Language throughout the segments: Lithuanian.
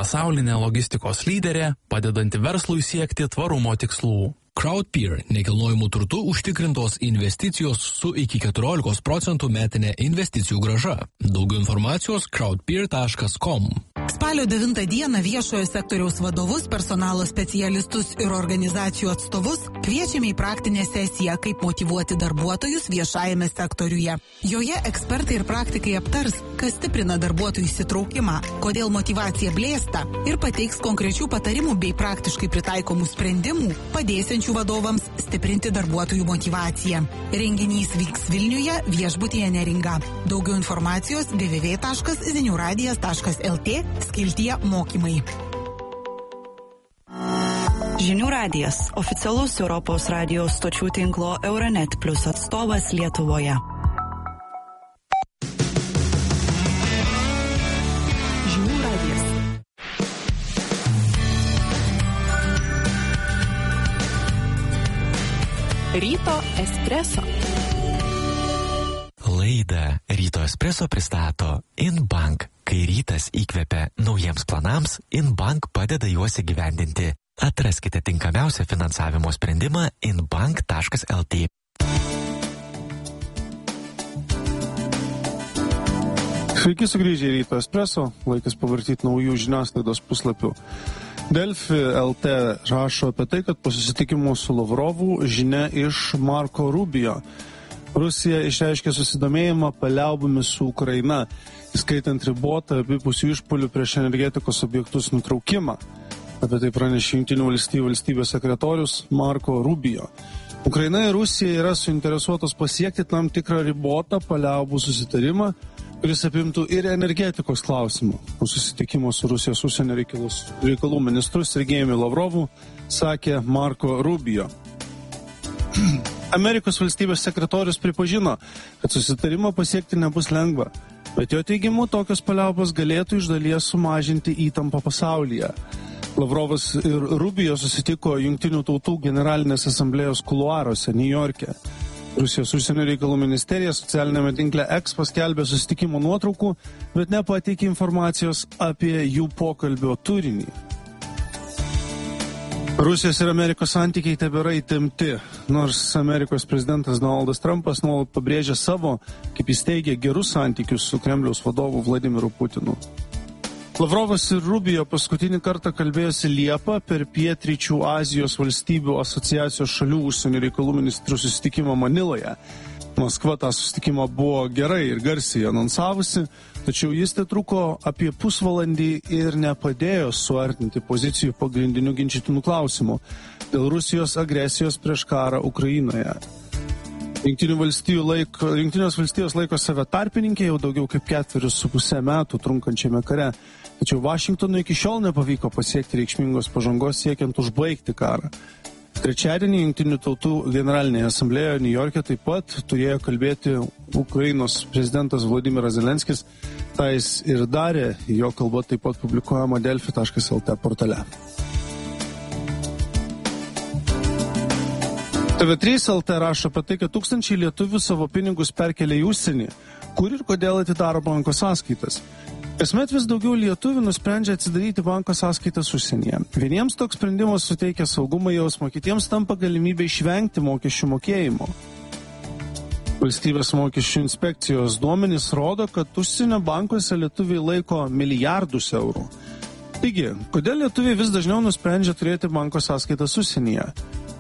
pasaulinė logistikos lyderė, padedanti verslui siekti tvarumo tikslų. Crowdpeer nekilnojamų turtų užtikrintos investicijos su iki 14% metinė investicijų grąža. Daugiau informacijos crowdpeer.com. Spalio 9 dieną viešojo sektoriaus vadovus, personalo specialistus ir organizacijų atstovus kviečiame į praktinę sesiją, kaip motyvuoti darbuotojus viešajame sektoriuje. Joje ekspertai ir praktikai aptars, kas stiprina darbuotojų įsitraukimą, kodėl motyvacija blėsta ir pateiks konkrečių patarimų bei praktiškai pritaikomų sprendimų, padėsiančių vadovams stiprinti darbuotojų motyvaciją. Renginys vyks Vilniuje, viešbutyje Neringa. Daugiau informacijos www.ziniuradijas.lt skiltyje mokymai. Žinių radijas – oficialus Europos radijos stočių tinklo Euronet Plus atstovas Lietuvoje. Žinių radijas. Ryto espreso. Laidą Ryto espreso pristato InBank. Kai rytas įkvepia naujiems planams, InBank padeda juos įgyvendinti. Atraskite tinkamiausią finansavimo sprendimą inbank.lt. Sveiki sugrįžę į Ryto espreso, laikas pavartyti naujų žiniasklaidos puslapių. Delfi LT rašo apie tai, kad po susitikimo su Lavrovu žinia iš Marko Rubio. Rusija išreiškė susidomėjimą paliaubomis su Ukraina, įskaitant ribotą abipusių išpuolių prieš energetikos objektus nutraukimą. Apie tai pranešė Jungtinių valstijų valstybės sekretorius Marko Rubio. Ukraina ir Rusija yra suinteresuotos pasiekti tam tikrą ribotą paliaubų susitarimą, kuris apimtų ir energetikos klausimą. Po susitikimo su Rusijos užsienio reikalų ministru Sergejumi Lavrovu sakė Marko Rubio. Amerikos valstybės sekretorius pripažino, kad susitarimą pasiekti nebus lengva, bet jo teigimu tokios paliaubos galėtų iš dalies sumažinti įtampą pasaulyje. Lavrovas ir Rubio susitiko Jungtinių tautų generalinės asamblėjos kuluaruose Niujorke. Rusijos užsienio reikalų ministerija socialinėme tinkle X paskelbė susitikimo nuotraukų, bet nepateikė informacijos apie jų pokalbio turinį. Rusijos ir Amerikos santykiai tebėra įtempti, nors Amerikos prezidentas Donaldas Trumpas nuolat pabrėžia savo, kaip jis teigia, gerus santykius su Kremliaus vadovu Vladimiru Putinu. Lavrovas ir Rubio paskutinį kartą kalbėjosi Liepą per Pietryčių Azijos valstybių asociacijos šalių užsienio reikalų ministrų susitikimą Maniloje. Maskva tą susitikimą buvo gerai ir garsiai anonsavusi, tačiau jis truko apie pusvalandį ir nepadėjo suartinti pozicijų pagrindinių ginčytinų klausimų dėl Rusijos agresijos prieš karą Ukrainoje. Jungtinės valstijos laiko save tarpininkė jau daugiau kaip 4,5 metų trunkančiame kare, tačiau Vašingtonui iki šiol nepavyko pasiekti reikšmingos pažangos siekiant užbaigti karą. Trečiadienį Jungtinių tautų generalinėje asamblėjoje Niujorke taip pat turėjo kalbėti Ukrainos prezidentas Vladimiras Zelenskis. Tai jis ir darė, jo kalba taip pat publikuojama delfi.lt portale. TV3 LT rašo apie tai, kad tūkstančiai lietuvių savo pinigus perkelia į užsienį, kur ir kodėl atidaro banko sąskaitas. Kasmet vis daugiau lietuvių nusprendžia atsidaryti banko sąskaitas užsienyje. Vieniems toks sprendimas suteikia saugumo jausmą, kitiems tampa galimybė išvengti mokesčių mokėjimo. Valstybės mokesčių inspekcijos duomenys rodo, kad užsienio bankuose lietuviai laiko milijardus eurų. Taigi, kodėl lietuviai vis dažniau nusprendžia turėti banko sąskaitas užsienyje?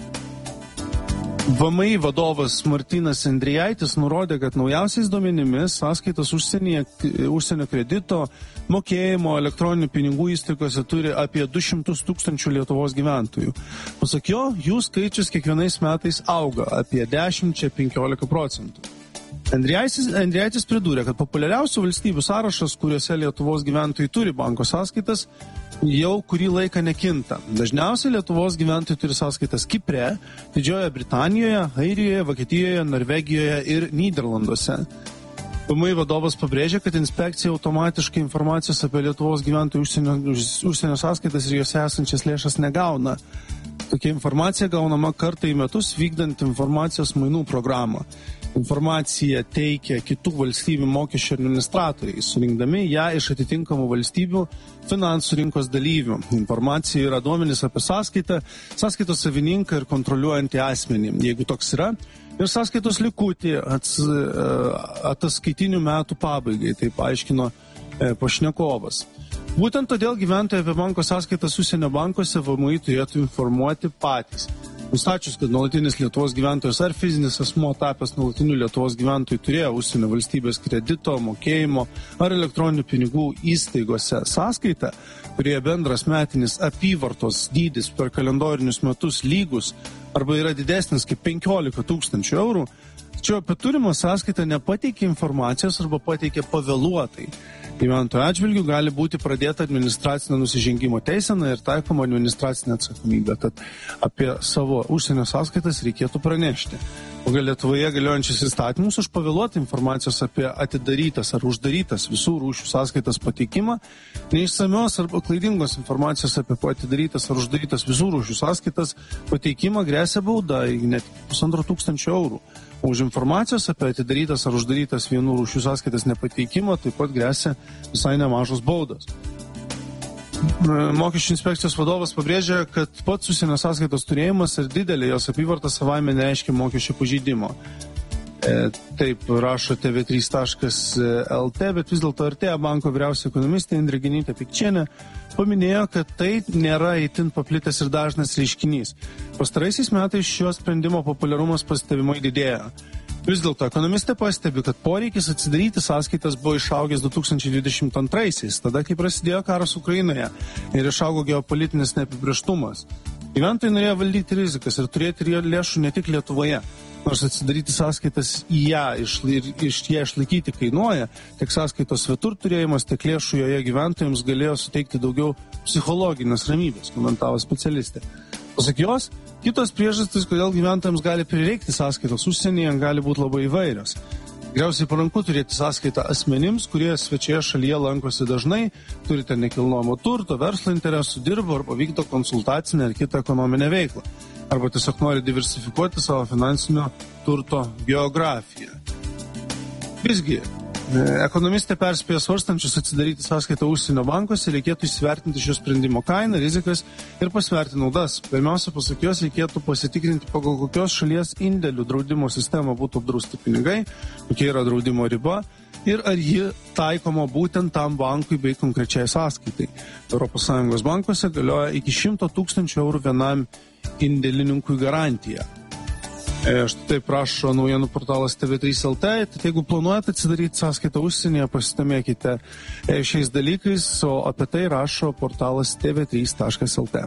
VMI vadovas Martynas Endrijaitis nurodė, kad naujausiais duomenimis sąskaitas užsienio kredito, mokėjimo, elektroninių pinigų įstaigose turi apie 200 000 Lietuvos gyventojų. Pasak jo, jų skaičius kiekvienais metais auga apie 10–15%. Endrijaitis pridūrė, kad populiariausių valstybių sąrašas, kuriuose Lietuvos gyventojai turi banko sąskaitas, jau kurį laiką nekinta. Dažniausiai Lietuvos gyventojai turi sąskaitas Kipre, Didžiojoje Britanijoje, Airijoje, Vokietijoje, Norvegijoje ir Nyderlanduose. VMI vadovas pabrėžė, kad inspekcija automatiškai informacijos apie Lietuvos gyventojų užsienio sąskaitas ir jose esančias lėšas negauna. Tokia informacija gaunama kartą į metus vykdant informacijos mainų programą. Informaciją teikia kitų valstybių mokesčių administratoriai, surinkdami ją iš atitinkamų valstybių finansų rinkos dalyvių. Informacija yra duomenys apie sąskaitą, sąskaitos savininką ir kontroliuojantį asmenį, jeigu toks yra, ir sąskaitos likutį ataskaitinių metų pabaigai, taip aiškino pašnekovas. Būtent todėl gyventojai apie banko sąskaitas užsienio bankuose VMI turėtų informuoti patys. Nustačius, kad nuolatinis Lietuvos gyventojas ar fizinis asmuo tapęs nuolatiniu Lietuvos gyventojų turėjo užsienio valstybės kredito, mokėjimo ar elektroninių pinigų įstaigose sąskaitą, kurioje bendras metinis apyvartos dydis per kalendorinius metus lygus arba yra didesnis kaip 15 000 eurų, tačiau apie turimą sąskaitą nepateikė informacijos arba pateikė pavėluotai. Gyventojų atžvilgių gali būti pradėta administracinė nusižengimo teisena ir taikoma administracinė atsakomybė. Tad apie savo užsienio sąskaitas reikėtų pranešti. Pagal Lietuvoje galiojančius įstatymus už pavėluotą informacijos apie atidarytas ar uždarytas visų rūšių sąskaitas pateikimą, neišsamios arba klaidingos informacijos apie atidarytas ar uždarytas visų rūšių sąskaitas pateikimą gresia bauda net 1,5 eurų. Už informacijos apie atidarytas ar uždarytas vienų rūšių sąskaitas nepateikimą taip pat gresia visai nemažos baudos. Mokesčių inspekcijos vadovas pabrėžia, kad pats užsienio sąskaitos turėjimas ir didelė jos apyvarta savaime nereiškia mokesčio pažeidimo. Taip rašo tv3.lt, bet vis dėlto RT banko vyriausia ekonomistė Indrė Genytė Pikčienė paminėjo, kad tai nėra itin paplitęs ir dažnas reiškinys. Pastaraisiais metais šio sprendimo populiarumas pastebimai didėja. Vis dėlto ekonomistė pastebi, kad poreikis atsidaryti sąskaitas buvo išaugęs 2022-aisiais, tada kai prasidėjo karas Ukrainoje ir išaugo geopolitinis neapibrėžtumas. Gyventojai norėjo valdyti rizikas ir turėti lėšų ne tik Lietuvoje. Nors atsidaryti sąskaitas į ją ir iš ją išlaikyti kainuoja, tiek sąskaitos svetur turėjimas, tiek lėšų joje gyventojams galėjo suteikti daugiau psichologinės ramybės, komentavo specialistė. Pasak jos, kitos priežastys, kodėl gyventojams gali prireikti sąskaitos užsienyje, gali būti labai įvairios. Tikriausiai paranku turėti sąskaitą asmenims, kurie svečioje šalyje lankosi dažnai, turite nekilnojamo turto, verslo interesų, dirbo arba vykdo konsultacinę ar kitą ekonominę veiklą. Arba tiesiog nori diversifikuoti savo finansinio turto geografiją. Visgi, ekonomistė perspėja svarstančius atsidaryti sąskaitą užsienio bankuose, reikėtų įsivertinti šio sprendimo kainą, rizikas ir pasverti naudas. Pirmiausia, pasak jos, reikėtų pasitikrinti, pagal kokios šalies indėlių draudimo sistemą būtų apdrausti pinigai, kokia yra draudimo riba ir ar ji taikoma būtent tam bankui bei konkrečiai sąskaitai. ES bankuose galioja iki 100 000 eurų vienam indėlininkui garantija. Štai taip rašo naujienų portalas TV3.lt. Tai jeigu planuojate atsidaryti sąskaitą užsienyje, pasidomėkite šiais dalykais, o apie tai rašo portalas tv3.lt.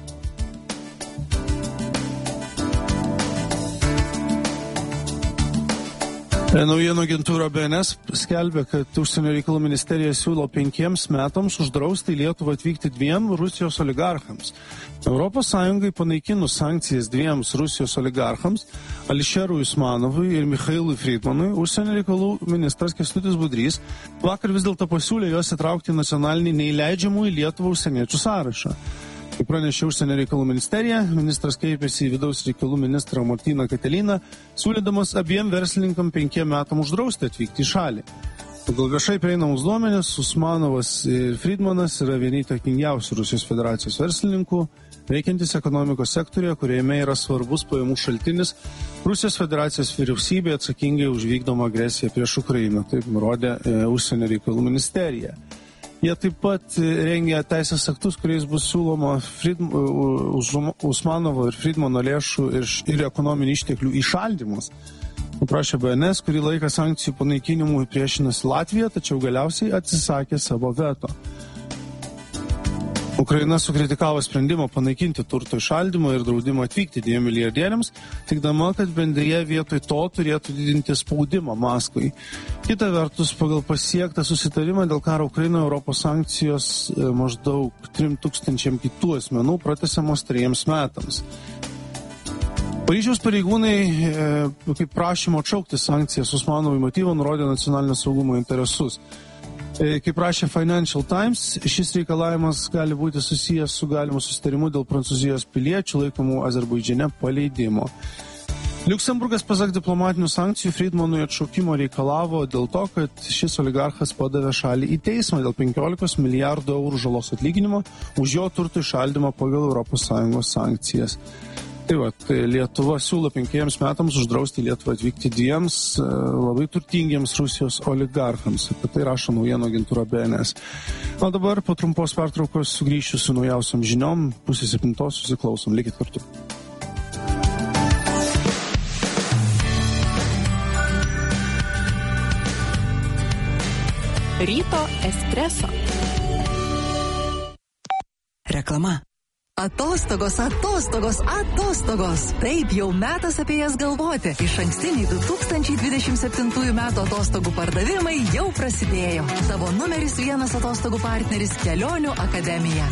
Naujienų agentūra BNS skelbia, kad Užsienio reikalų ministerija siūlo 5 metams uždrausti į Lietuvą atvykti 2 Rusijos oligarchams. Europos Sąjungai panaikinus sankcijas 2 Rusijos oligarchams, Ališerui Usmanovui ir Michailui Friedmanui, Užsienio reikalų ministras Kęstutis Budrys vakar vis dėlto pasiūlė juos įtraukti į nacionalinį neįleidžiamų į Lietuvą užsieniečių sąrašą. Kaip pranešė Užsienio reikalų ministerija, ministras kreipėsi į vidaus reikalų ministrą Martyną Kateliną, siūlydamas abiem verslininkam 5 metam uždrausti atvykti į šalį. Pagal viešai prieinamus duomenis, Usmanovas ir Friedmanas yra vieni įtakingiausių Rusijos federacijos verslininkų, veikiantis ekonomikos sektorėje, kuriame yra svarbus pajamų šaltinis Rusijos federacijos vyriausybė atsakingai už vykdomą agresiją prieš Ukrainą, taip nurodė Užsienio reikalų ministerija. Jie taip pat rengia teisės aktus, kuriais bus siūloma Usmanovo ir Friedmano lėšų ir ekonominių išteklių įšaldymas. Prašė BNS, kurį laiką sankcijų panaikinimui priešinasi Latvija, tačiau galiausiai atsisakė savo veto. Ukraina sukritikavo sprendimą panaikinti turto įšaldymą ir draudimą atvykti 2 milijardieriams, tikdama, kad bendrija vietoj to turėtų didinti spaudimą Maskvai. Kita vertus, pagal pasiektą susitarimą dėl karo Ukrainoje Europos sankcijos maždaug 3000 kitų asmenų pratęsiamos 3 metams. Paryžiaus pareigūnai, kaip prašymo atšaukti sankcijas Usmanovui motyvą, nurodė nacionalinio saugumo interesus. Kaip rašė Financial Times, šis reikalavimas gali būti susijęs su galimu susitarimu dėl Prancūzijos piliečių laikomų Azerbaidžane paleidimo. Liuksemburgas pasak diplomatinių sankcijų Friedmanui atšaukimo reikalavo dėl to, kad šis oligarchas padavė šalį į teismą dėl 15 milijardų eurų žalos atlyginimo už jo turtų įšaldymą pagal ES sankcijas. Tai va, Lietuva siūlo 5 metams uždrausti Lietuvą atvykti 2 labai turtingiems Rusijos oligarchams. Apie tai rašo naujienų agentūra BNS. O dabar po trumpos pertraukos sugrįšiu su naujausiam žiniom. 6:30 susiklausom. Likit kartu. Ryto espreso. Reklama. Atostogos, atostogos, atostogos. Taip, jau metas apie jas galvoti. Išankstiniai 2027 metų atostogų pardavimai jau prasidėjo. Tavo numeris 1 atostogų partneris Kelionių akademija.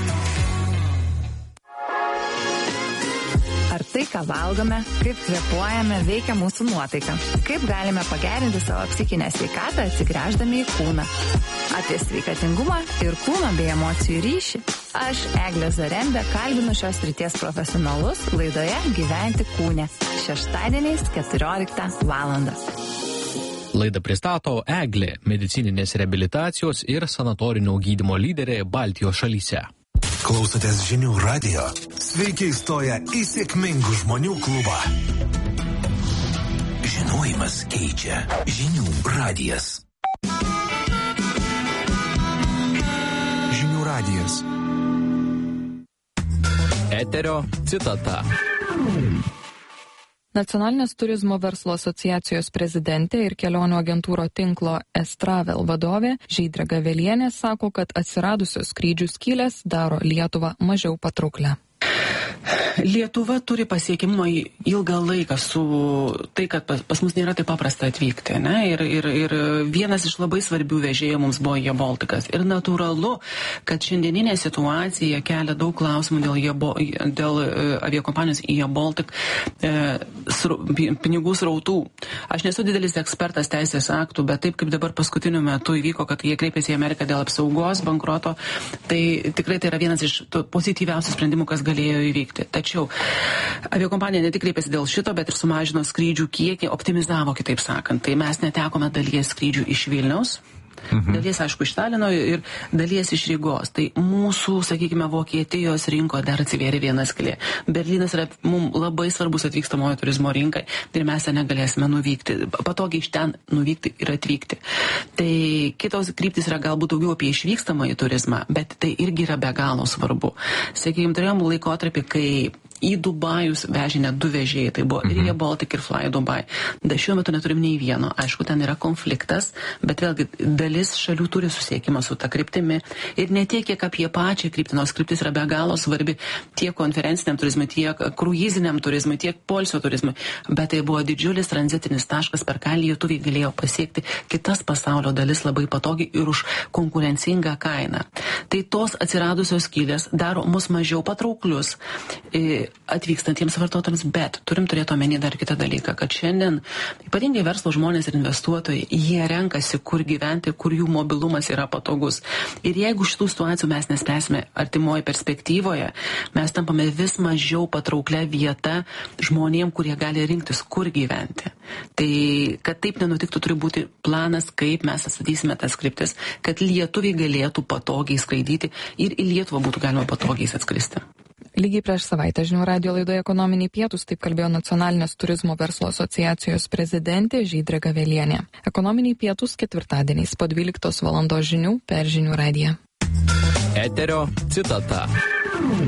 Ar tai, ką valgome, kaip kvėpuojame, veikia mūsų nuotaiką? Kaip galime pagerinti savo psichinę sveikatą atsigręždami į kūną? Apie sveikatingumą ir kūno bei emocijų ryšį. Aš, Eglė Zarembė, kalbinu šios srities profesionalus laidoje Gyventi kūne. Šeštadieniais 14 valandą. Laidą pristato Eglė, medicininės reabilitacijos ir sanatorinio gydymo lyderė Baltijos šalyse. Klausotės Žinių radijo. Sveiki įstoję į sėkmingų žmonių klubą. Žinojimas keičia. Žinių radijas. Žinių radijas. Eterio citata. Nacionalinės turizmo verslo asociacijos prezidentė ir kelionių agentūro tinklo S-Travel vadovė Žydrė Gavelienė sako, kad atsiradusios skrydžių skylės daro Lietuvą mažiau patrauklę. Lietuva turi pasiekimą ilgą laiką su tai, kad pas mus nėra taip paprasta atvykti. Ne? Ir vienas iš labai svarbių vežėjų mums buvo Air Balticas. Ir natūralu, kad šiandieninė situacija kelia daug klausimų dėl aviakompanijos Air Baltic pinigų srautų. Aš nesu didelis ekspertas teisės aktų, bet taip kaip dabar paskutiniu metu įvyko, kad jie kreipėsi į Ameriką dėl apsaugos, bankroto, tai tikrai tai yra vienas iš pozityviausių sprendimų, kas galėjo įvykti. Tačiau aviakompanija ne tik kreipėsi dėl šito, bet ir sumažino skrydžių kiekį, optimizavo, kitaip sakant. Tai mes netekome dalies skrydžių iš Vilniaus, dalies, aišku, iš Talino ir dalies iš Rygos. Tai mūsų, sakykime, Vokietijos rinkoje dar atsivėrė viena skylė. Berlynas yra mums labai svarbus atvykstamojo turizmo rinkai ir mes ten negalėsime nuvykti, patogiai iš ten nuvykti ir atvykti. Tai kitos kryptis yra galbūt daugiau apie išvykstamąjį turizmą, bet tai irgi yra be galo svarbu. Sakykime, turėjom laikotarpį, kai į Dubajus vežė net 2 vežėjai, tai buvo ir Air Baltic ir Fly Dubai. Šiuo metu neturim nei vieno. Aišku, ten yra konfliktas, bet vėlgi dalis šalių turi susiekimą su ta kryptimi ir ne tiek, kiek apie pačią kryptį, nors kryptis yra be galo svarbi tiek konferenciniam turizmui, tiek kruiziniam turizmui, tiek poilsio turizmui, bet tai buvo didžiulis tranzitinis taškas, per ką lietuviai galėjo pasiekti kitas pasaulio dalis labai patogiai ir už konkurencingą kainą. Tai tos atsiradusios skylės daro mus mažiau patrauklius atvykstantiems vartotojams, bet turim turėti omeny dar kitą dalyką, kad šiandien ypatingai verslo žmonės ir investuotojai, jie renkasi, kur gyventi, kur jų mobilumas yra patogus. Ir jeigu šitų situacijų mes nespręsime artimoje perspektyvoje, mes tampame vis mažiau patrauklę vietą žmonėm, kurie gali rinktis, kur gyventi. Tai, kad taip nenutiktų, turi būti planas, kaip mes atstatysime tas kryptis, kad lietuviai galėtų patogiai skraidyti ir į Lietuvą būtų galima patogiai atskristi. Lygiai prieš savaitę Žinių radijo laidoje Ekonominiai pietūs taip kalbėjo Nacionalinės turizmo verslo asociacijos prezidentė Žydrė Gavelienė. Ekonominiai pietūs ketvirtadieniais po 12 valandos žinių per Žinių radiją. Eterio citata.